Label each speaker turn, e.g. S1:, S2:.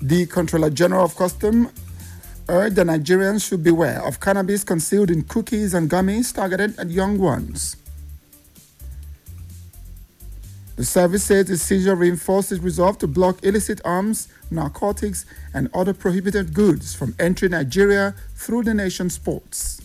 S1: The Comptroller General of Customs urged that Nigerians should beware of cannabis concealed in cookies and gummies targeted at young ones. The service says the seizure reinforces resolve to block illicit arms, narcotics, and other prohibited goods from entering Nigeria through the nation's ports.